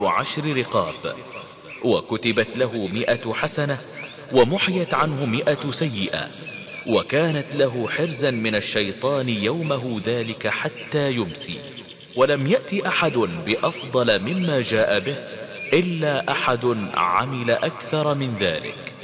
10 رقاب، وكتبت له 100 حسنة، ومحيت عنه 100 سيئة، وكانت له حرزا من الشيطان يومه ذلك حتى يمسي. ولم يأت أحد بأفضل مما جاء به إلا أحد عمل أكثر من ذلك.